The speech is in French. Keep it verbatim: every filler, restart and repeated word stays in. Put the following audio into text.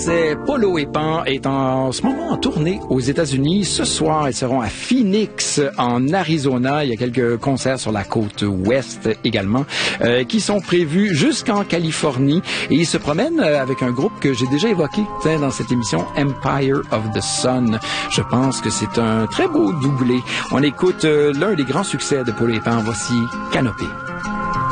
Français Polo et Pan est en ce moment en tournée aux États-Unis. Ce soir, ils seront à Phoenix, en Arizona. Il y a quelques concerts sur la côte ouest également, euh, qui sont prévus jusqu'en Californie. Et ils se promènent avec un groupe que j'ai déjà évoqué dans cette émission, Empire of the Sun. Je pense que c'est un très beau doublé. On écoute euh, l'un des grands succès de Polo et Pan. Voici Canopée.